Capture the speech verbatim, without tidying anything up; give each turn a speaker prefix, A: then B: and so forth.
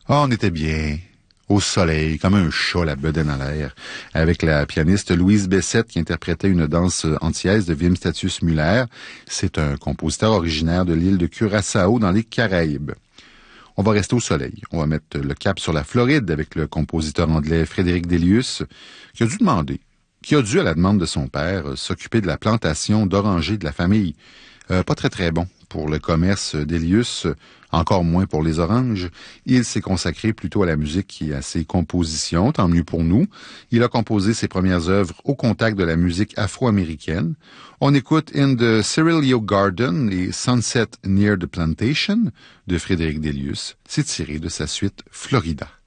A: Ah, on était bien. Au soleil, comme un chat, la bedaine à l'air, avec la pianiste Louise Bessette qui interprétait une danse antillaise de Wim Statius Müller. C'est un compositeur originaire de l'île de Curaçao dans les Caraïbes. On va rester au soleil. On va mettre le cap sur la Floride avec le compositeur anglais Frédéric Delius, qui a dû demander, qui a dû, à la demande de son père, s'occuper de la plantation d'orangers de la famille. Euh, pas très très bon pour le commerce d'Elius, encore moins pour les oranges. Il s'est consacré plutôt à la musique et à ses compositions, tant mieux pour nous. Il a composé ses premières œuvres au contact de la musique afro-américaine. On écoute In the Cirilio Garden et Sunset Near the Plantation de Frédéric Delius. C'est tiré de sa suite Florida.